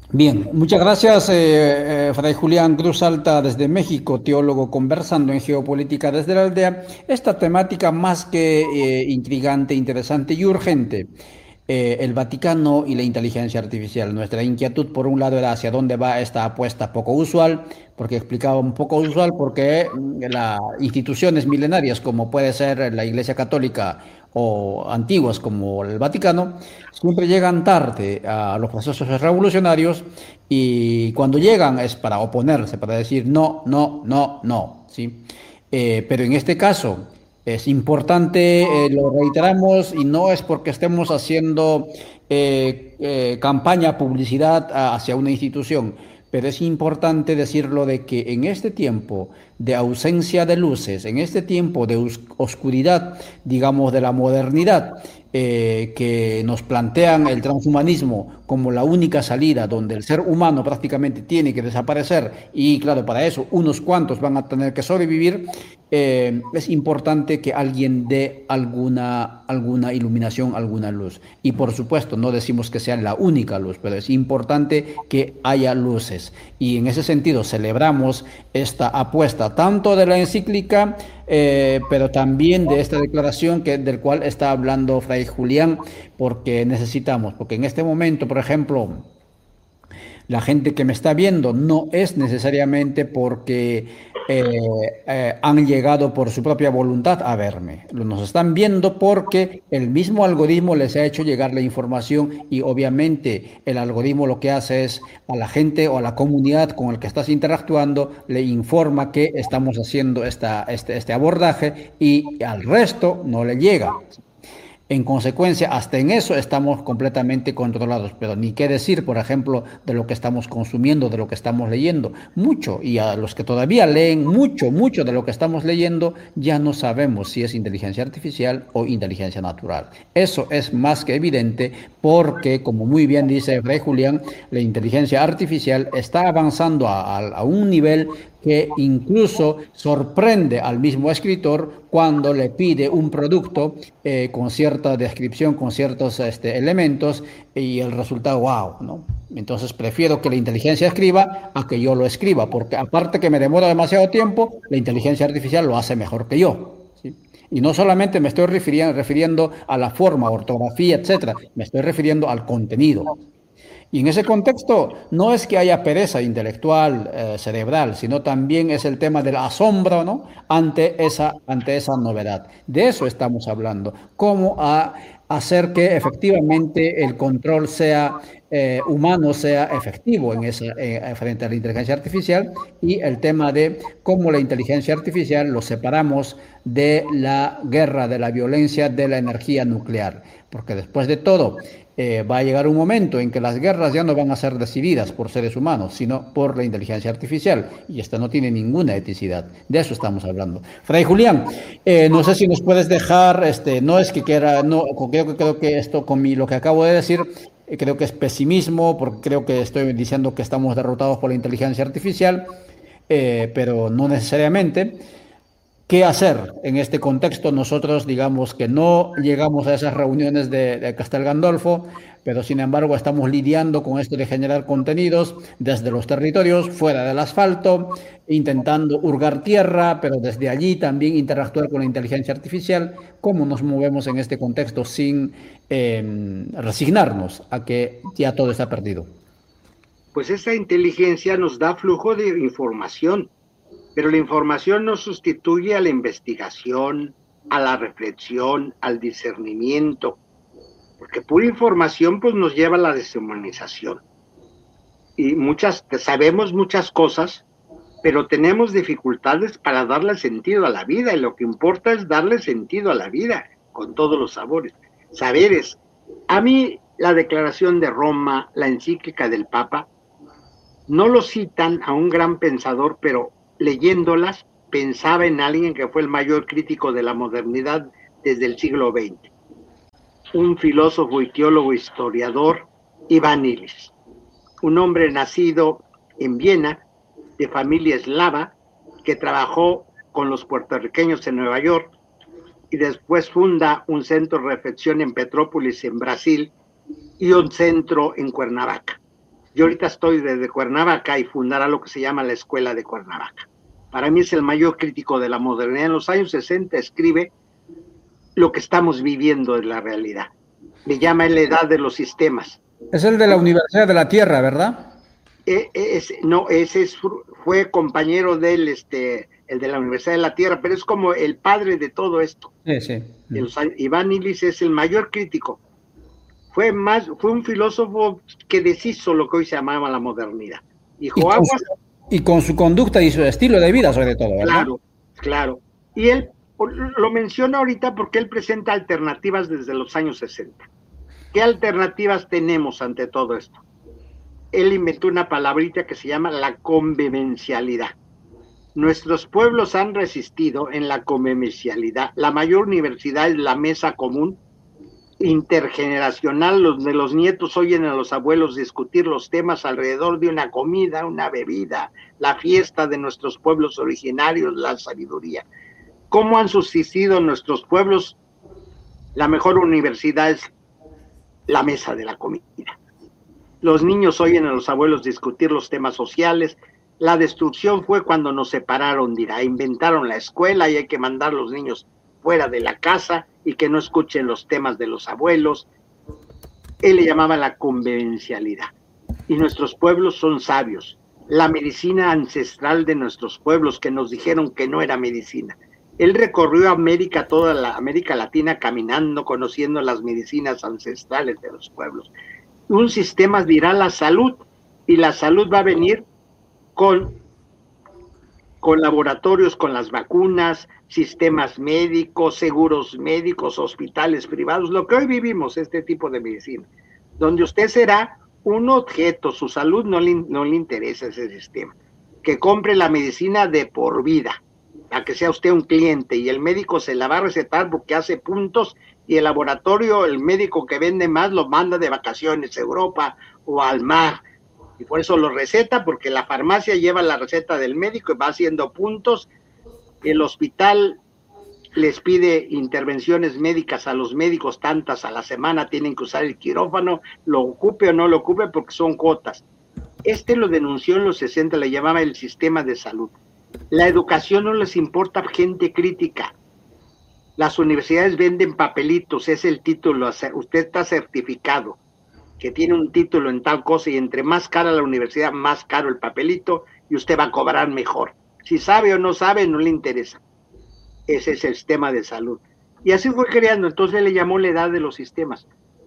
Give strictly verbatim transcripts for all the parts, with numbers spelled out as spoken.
Bien, muchas gracias, eh, eh, Fray Julián Cruz Alta desde México, teólogo conversando en geopolítica desde la aldea. Esta temática más que eh, intrigante, interesante y urgente. Eh, el Vaticano y la inteligencia artificial. Nuestra inquietud, por un lado, era hacia dónde va esta apuesta poco usual, porque explicaba un poco usual, porque mm, las instituciones milenarias, como puede ser la Iglesia Católica o antiguas como el Vaticano, siempre llegan tarde a los procesos revolucionarios y cuando llegan es para oponerse, para decir no, no, no, no, ¿sí? Eh, pero en este caso es importante, eh, lo reiteramos, y no es porque estemos haciendo eh, eh, campaña, publicidad a- hacia una institución, pero es importante decirlo de que en este tiempo de ausencia de luces, en este tiempo de os- oscuridad, digamos, de la modernidad, eh, que nos plantean el transhumanismo como la única salida, donde el ser humano prácticamente tiene que desaparecer y claro, para eso unos cuantos van a tener que sobrevivir, eh, es importante que alguien dé alguna, alguna iluminación, alguna luz. Y por supuesto, no decimos que sea la única luz, pero es importante que haya luces. Y en ese sentido celebramos esta apuesta tanto de la encíclica, eh, pero también de esta declaración que, del cual está hablando Fray Julián, porque necesitamos, porque en este momento, por ejemplo, la gente que me está viendo no es necesariamente porque eh, eh, han llegado por su propia voluntad a verme. Nos están viendo porque el mismo algoritmo les ha hecho llegar la información y obviamente el algoritmo lo que hace es a la gente o a la comunidad con el que estás interactuando le informa que estamos haciendo esta, este, este abordaje y al resto no le llega. En consecuencia, hasta en eso estamos completamente controlados, pero ni qué decir, por ejemplo, de lo que estamos consumiendo, de lo que estamos leyendo. Mucho, y a los que todavía leen mucho, mucho de lo que estamos leyendo, ya no sabemos si es inteligencia artificial o inteligencia natural. Eso es más que evidente porque, como muy bien dice Fray Julián, la inteligencia artificial está avanzando a, a- a un nivel que incluso sorprende al mismo escritor cuando le pide un producto eh, con cierta descripción, con ciertos este, elementos y el resultado, wow, ¿no? Entonces prefiero que la inteligencia escriba a que yo lo escriba, porque aparte que me demora demasiado tiempo, la inteligencia artificial lo hace mejor que yo. ¿Sí? Y no solamente me estoy refiriendo, refiriendo a la forma, ortografía, etcétera, me estoy refiriendo al contenido. Y en ese contexto no es que haya pereza intelectual, eh, cerebral, sino también es el tema del asombro, ¿no? Ante esa, ante esa novedad. De eso estamos hablando. Cómo a- hacer que efectivamente el control sea eh, humano, sea efectivo en esa, eh, frente a la inteligencia artificial y el tema de cómo la inteligencia artificial lo separamos de la guerra, de la violencia, de la energía nuclear. Porque después de todo, eh, va a llegar un momento en que las guerras ya no van a ser decididas por seres humanos, sino por la inteligencia artificial. Y esta no tiene ninguna eticidad. De eso estamos hablando. Fray Julián, eh, no sé si nos puedes dejar, este, no es que quiera, no, creo que creo que esto con mi, lo que acabo de decir, eh, creo que es pesimismo, porque creo que estoy diciendo que estamos derrotados por la inteligencia artificial, eh, pero no necesariamente. ¿Qué hacer en este contexto? Nosotros, digamos que no llegamos a esas reuniones de, de Castel Gandolfo, pero sin embargo estamos lidiando con esto de generar contenidos desde los territorios, fuera del asfalto, intentando hurgar tierra, pero desde allí también interactuar con la inteligencia artificial. ¿Cómo nos movemos en este contexto sin eh, resignarnos a que ya todo está perdido? Pues esa inteligencia nos da flujo de información, pero la información no sustituye a la investigación, a la reflexión, al discernimiento, porque pura información pues nos lleva a la deshumanización. Y muchas, sabemos muchas cosas, pero tenemos dificultades para darle sentido a la vida, y lo que importa es darle sentido a la vida, con todos los sabores, saberes. A mí la declaración de Roma, la encíclica del Papa, no lo citan a un gran pensador, pero leyéndolas pensaba en alguien que fue el mayor crítico de la modernidad desde el siglo veinte, un filósofo y teólogo historiador, Iván Illich, un hombre nacido en Viena, de familia eslava, que trabajó con los puertorriqueños en Nueva York y después funda un centro de reflexión en Petrópolis, en Brasil, y un centro en Cuernavaca. Yo ahorita estoy desde Cuernavaca y fundará lo que se llama la Escuela de Cuernavaca. Para mí es el mayor crítico de la modernidad. En los años sesenta escribe lo que estamos viviendo en la realidad. Le llama la edad de los sistemas. Es el de la Universidad de la Tierra, ¿verdad? Eh, es, no, ese es, fue compañero del, este, el de la Universidad de la Tierra, pero es como el padre de todo esto. Sí, sí. De los, Iván Illich es el mayor crítico. Fue, más, fue un filósofo que deshizo lo que hoy se llamaba la modernidad. Dijo, y, con aguas, su, y con su conducta y su estilo de vida, sobre todo, ¿verdad? Claro, claro. Y él lo menciona ahorita porque él presenta alternativas desde los años sesenta. ¿Qué alternativas tenemos ante todo esto? Él inventó una palabrita que se llama la convivencialidad. Nuestros pueblos han resistido en la convivencialidad. La mayor universidad es la mesa común intergeneracional, donde los nietos oyen a los abuelos discutir los temas alrededor de una comida, una bebida, la fiesta de nuestros pueblos originarios, la sabiduría. ¿Cómo han subsistido nuestros pueblos? La mejor universidad es la mesa de la comida. Los niños oyen a los abuelos discutir los temas sociales. La destrucción fue cuando nos separaron, dirá, inventaron la escuela y hay que mandar a los niños fuera de la casa y que no escuchen los temas de los abuelos. Él le llamaba la convivencialidad. Y nuestros pueblos son sabios. La medicina ancestral de nuestros pueblos que nos dijeron que no era medicina. Él recorrió América, toda la América Latina caminando, conociendo las medicinas ancestrales de los pueblos. Un sistema dirá la salud y la salud va a venir con, con laboratorios, con las vacunas, sistemas médicos, seguros médicos, hospitales privados, lo que hoy vivimos, este tipo de medicina, donde usted será un objeto, su salud no le, no le interesa ese sistema, que compre la medicina de por vida, a que sea usted un cliente y el médico se la va a recetar porque hace puntos y el laboratorio, el médico que vende más lo manda de vacaciones a Europa o al mar y por eso lo receta porque la farmacia lleva la receta del médico y va haciendo puntos. El hospital les pide intervenciones médicas a los médicos, tantas a la semana, tienen que usar el quirófano, lo ocupe o no lo ocupe porque son cuotas. Este lo denunció en los sesenta, le llamaba el sistema de salud. La educación no les importa gente crítica. Las universidades venden papelitos, es el título, usted está certificado, que tiene un título en tal cosa y entre más cara la universidad, más caro el papelito y usted va a cobrar mejor. Si sabe o no sabe, no le interesa. Ese es el sistema de salud. Y así fue creando, entonces le llamó la edad de los sistemas.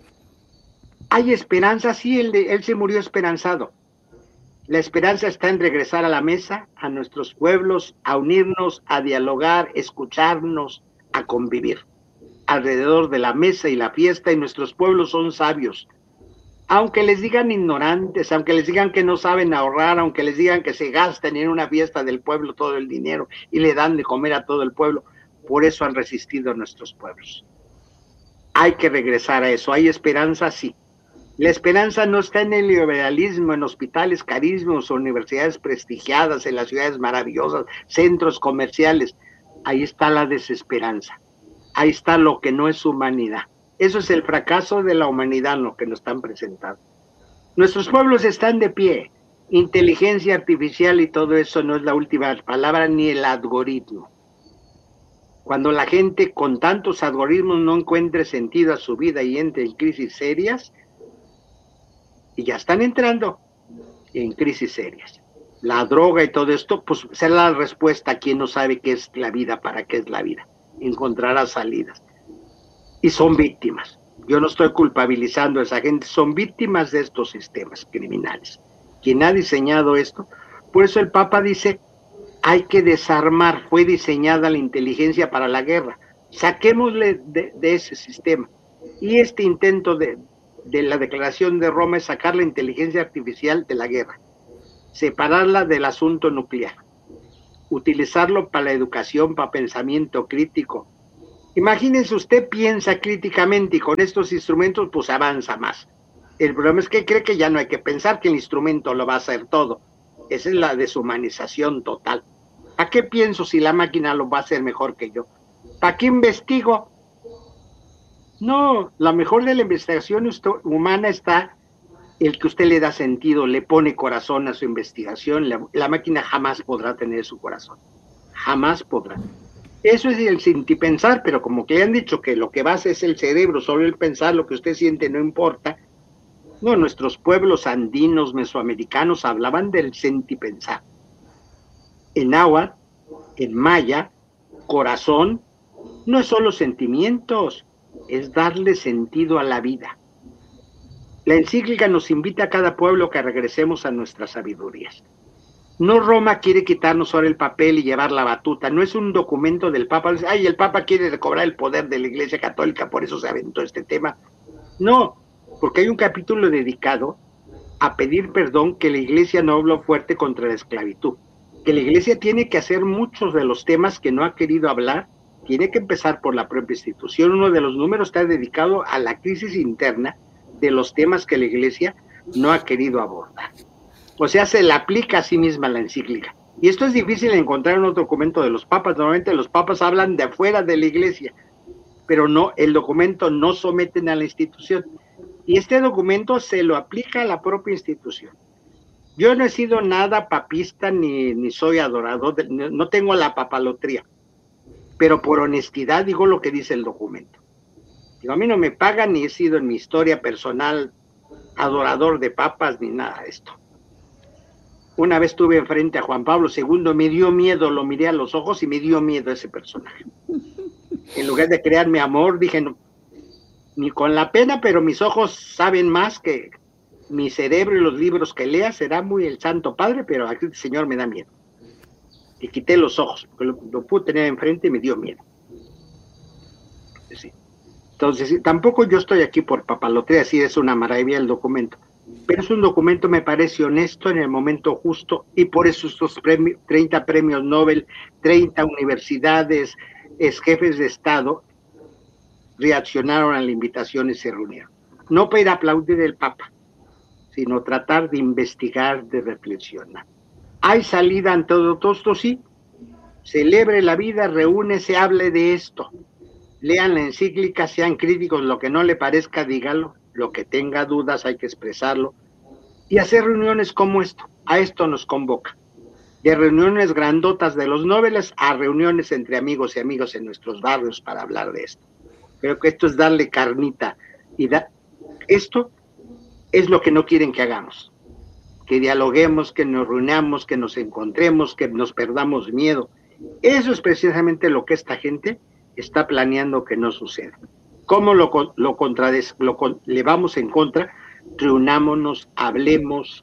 ¿Hay esperanza? Sí, él, él se murió esperanzado. La esperanza está en regresar a la mesa, a nuestros pueblos, a unirnos, a dialogar, escucharnos, a convivir. Alrededor de la mesa y la fiesta, y nuestros pueblos son sabios. Aunque les digan ignorantes, aunque les digan que no saben ahorrar, aunque les digan que se gastan en una fiesta del pueblo todo el dinero y le dan de comer a todo el pueblo, por eso han resistido nuestros pueblos. Hay que regresar a eso. ¿Hay esperanza? Sí. La esperanza no está en el liberalismo, en hospitales carísimos o universidades prestigiadas, en las ciudades maravillosas, centros comerciales. Ahí está la desesperanza. Ahí está lo que no es humanidad. Eso es el fracaso de la humanidad, lo que nos están presentando. Nuestros pueblos están de pie. Inteligencia artificial y todo eso no es la última palabra ni el algoritmo. Cuando la gente con tantos algoritmos no encuentre sentido a su vida y entre en crisis serias, y ya están entrando en crisis serias. La droga y todo esto, pues será la respuesta a quien no sabe qué es la vida, para qué es la vida. Encontrará salidas. Y son víctimas. Yo no estoy culpabilizando a esa gente, son víctimas de estos sistemas criminales. Quien ha diseñado esto, por eso el Papa dice, hay que desarmar, fue diseñada la inteligencia para la guerra, saquémosle de, de ese sistema. Y este intento de, de la Declaración de Roma es sacar la inteligencia artificial de la guerra, separarla del asunto nuclear, utilizarlo para la educación, para pensamiento crítico. Imagínense, usted piensa críticamente y con estos instrumentos pues avanza más. El problema es que cree que ya no hay que pensar, que el instrumento lo va a hacer todo. Esa es la deshumanización total. ¿Para qué pienso si la máquina lo va a hacer mejor que yo? ¿Para qué investigo? No, la mejor de la investigación humana está el que usted le da sentido, le pone corazón a su investigación, la, la máquina jamás podrá tener su corazón. Jamás podrá. Eso es el sentipensar, pero como que le han dicho que lo que basa es el cerebro, solo el pensar, lo que usted siente no importa. No, nuestros pueblos andinos, mesoamericanos, hablaban del sentipensar. En náhuatl, en maya, corazón, no es solo sentimientos, es darle sentido a la vida. La encíclica nos invita a cada pueblo que regresemos a nuestras sabidurías. No Roma quiere quitarnos ahora el papel y llevar la batuta, no es un documento del Papa, ay, el Papa quiere recobrar el poder de la Iglesia Católica, por eso se aventó este tema. No, porque hay un capítulo dedicado a pedir perdón, que la Iglesia no habló fuerte contra la esclavitud, que la Iglesia tiene que hacer muchos de los temas que no ha querido hablar, tiene que empezar por la propia institución. Uno de los números está dedicado a la crisis interna de los temas que la Iglesia no ha querido abordar. O sea, se le aplica a sí misma la encíclica. Y esto es difícil de encontrar en otro documento de los papas. Normalmente los papas hablan de afuera de la Iglesia, pero no, el documento no someten a la institución. Y este documento se lo aplica a la propia institución. Yo no he sido nada papista ni, ni soy adorador, de, no, no tengo la papalotría, pero por honestidad digo lo que dice el documento. Digo, a mí no me pagan ni he sido en mi historia personal adorador de papas ni nada de esto. Una vez estuve enfrente a Juan Pablo segundo, me dio miedo, lo miré a los ojos y me dio miedo ese personaje. En lugar de crearme amor, dije, no, ni con la pena, pero mis ojos saben más que mi cerebro y los libros que lea, será muy el Santo Padre, pero aquí el Señor me da miedo. Y quité los ojos, porque lo, lo pude tener enfrente y me dio miedo. Sí. Entonces, tampoco yo estoy aquí por papalotría, sí es una maravilla el documento. Pero es un documento, me parece honesto, en el momento justo, y por eso estos premios, treinta premios Nobel, treinta universidades, ex jefes de Estado, reaccionaron a la invitación y se reunieron. No para ir a aplaudir el Papa, sino tratar de investigar, de reflexionar. ¿Hay salida ante todo esto? Sí. Celebre la vida, reúnese, hable de esto. Lean la encíclica, sean críticos, lo que no le parezca, dígalo. Lo que tenga dudas hay que expresarlo, y hacer reuniones como esto. A esto nos convoca, de reuniones grandotas de los Nobeles a reuniones entre amigos y amigos en nuestros barrios para hablar de esto. Creo que esto es darle carnita, y da, esto es lo que no quieren que hagamos, que dialoguemos, que nos reunamos, que nos encontremos, que nos perdamos miedo. Eso es precisamente lo que esta gente está planeando que no suceda. ¿Cómo lo, lo, contrades, lo le vamos en contra? Reunámonos, hablemos,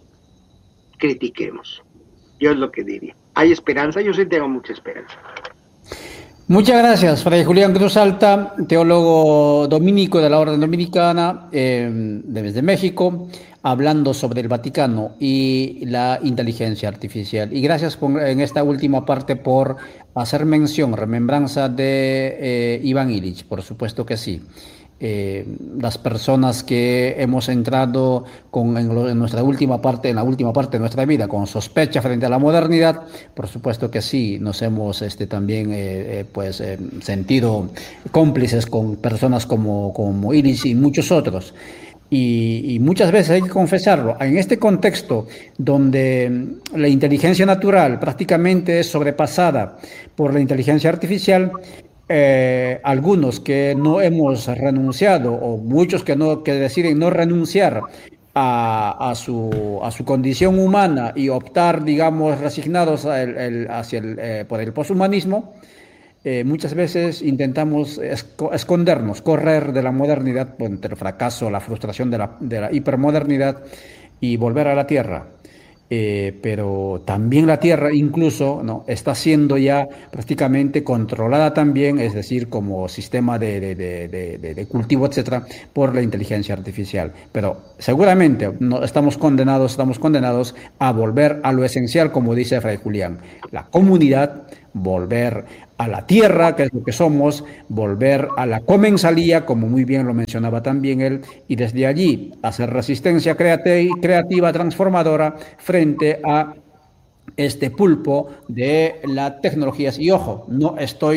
critiquemos. Yo es lo que diría. ¿Hay esperanza? Yo sí tengo mucha esperanza. Muchas gracias, Fray Julián Cruz Alta, teólogo dominico de la Orden Dominicana, eh, desde México, hablando sobre el Vaticano y la inteligencia artificial. Y gracias por, en esta última parte por hacer mención, remembranza de eh, Iván Illich, por supuesto que sí. Eh, las personas que hemos entrado con, en, lo, en nuestra última parte, en la última parte de nuestra vida, con sospecha frente a la modernidad, por supuesto que sí, nos hemos este, también eh, eh, pues, eh, sentido cómplices con personas como, como Illich y muchos otros. Y, y muchas veces hay que confesarlo, en este contexto donde la inteligencia natural prácticamente es sobrepasada por la inteligencia artificial, eh, algunos que no hemos renunciado o muchos que, no, que deciden no renunciar a, a, su, a su condición humana y optar, digamos, resignados a el, el, hacia el, eh, por el poshumanismo, Eh, muchas veces intentamos esco escondernos, correr de la modernidad, pues, entre el fracaso, la frustración de la, de la hipermodernidad y volver a la tierra. Eh, pero también la tierra incluso, ¿no?, está siendo ya prácticamente controlada también, es decir, como sistema de, de, de, de, de cultivo, etcétera, por la inteligencia artificial. Pero seguramente no, estamos condenados, estamos condenados a volver a lo esencial, como dice Fray Julián, la comunidad, volver a la tierra, que es lo que somos, volver a la comensalía, como muy bien lo mencionaba también él, y desde allí hacer resistencia creativa, transformadora, frente a este pulpo de las tecnologías. Y ojo, no estoy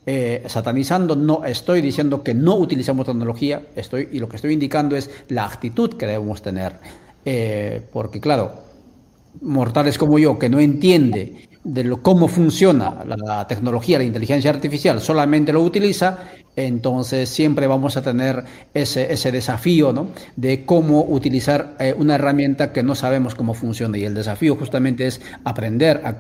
eh, satanizando, no estoy diciendo que no utilicemos tecnología, estoy, y lo que estoy indicando es la actitud que debemos tener. Eh, porque claro, mortales como yo, que no entiende de lo, cómo funciona la, la tecnología, la inteligencia artificial, solamente lo utiliza, entonces siempre vamos a tener ese, ese desafío, ¿no?, de cómo utilizar eh, una herramienta que no sabemos cómo funciona. Y el desafío justamente es aprender a,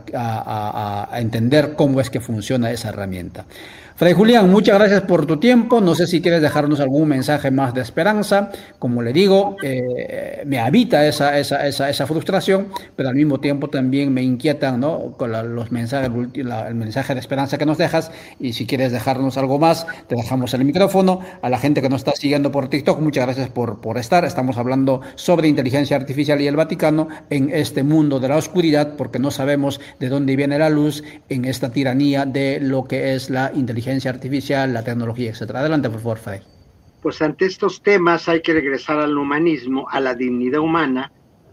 a, a, a entender cómo es que funciona esa herramienta. Fray Julián, muchas gracias por tu tiempo. No sé si quieres dejarnos algún mensaje más de esperanza. Como le digo, eh, me habita esa, esa, esa, esa frustración, pero al mismo tiempo también me inquietan, ¿no?, con la, los mensajes, la, el mensaje de esperanza que nos dejas. Y si quieres dejarnos algo más, te dejamos el micrófono. A la gente que nos está siguiendo por TikTok, muchas gracias por, por estar. Estamos hablando sobre inteligencia artificial y el Vaticano en este mundo de la oscuridad, porque no sabemos de dónde viene la luz en esta tiranía de lo que es la inteligencia artificial, la tecnología, etcétera. Adelante, por favor, Fray. Pues ante estos temas hay que regresar al humanismo, a la dignidad humana,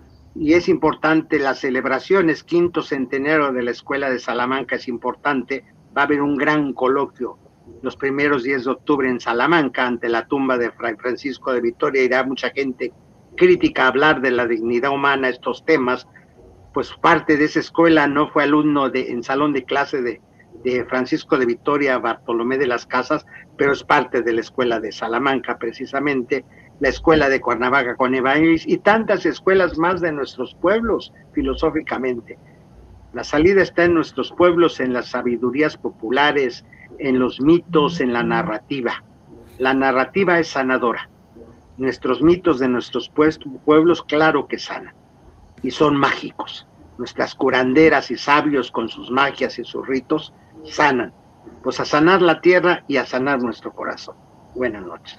y es importante las celebraciones, quinto centenario de la Escuela de Salamanca es importante, va a haber un gran coloquio los primeros días de octubre en Salamanca, ante la tumba de Fray Francisco de Vitoria, irá mucha gente crítica a hablar de la dignidad humana, estos temas, pues parte de esa escuela no fue alumno de, en salón de clase de de Francisco de Vitoria, Bartolomé de las Casas, pero es parte de la escuela de Salamanca, precisamente, la escuela de Cuernavaca con Evangelis y tantas escuelas más de nuestros pueblos, filosóficamente. La salida está en nuestros pueblos, en las sabidurías populares, en los mitos, en la narrativa. La narrativa es sanadora. Nuestros mitos de nuestros pueblos, claro que sanan, y son mágicos. Nuestras curanderas y sabios con sus magias y sus ritos sanan. Pues a sanar la tierra y a sanar nuestro corazón. Buenas noches.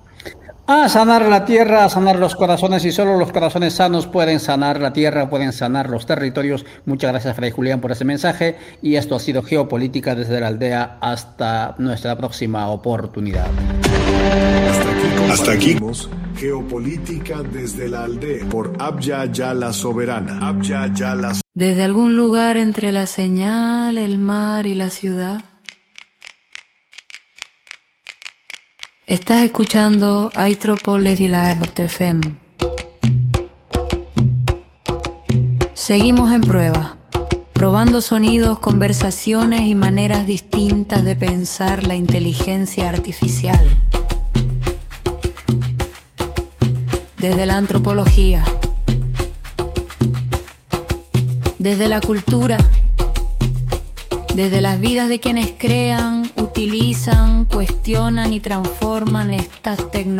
A sanar la tierra, a sanar los corazones, y solo los corazones sanos pueden sanar la tierra, pueden sanar los territorios. Muchas gracias, Fray Julián, por ese mensaje, y esto ha sido Geopolítica desde la aldea. Hasta nuestra próxima oportunidad. Hasta aquí, Hasta aquí. Geopolítica desde la aldea por Abya Yala Soberana. Abya Yala. Desde algún lugar entre la señal, el mar y la ciudad, estás escuchando Aitropole y la F M. Seguimos en prueba, probando sonidos, conversaciones y maneras distintas de pensar la inteligencia artificial. Desde la antropología, desde la cultura, desde las vidas de quienes crean, utilizan, cuestionan y transforman estas tecnologías.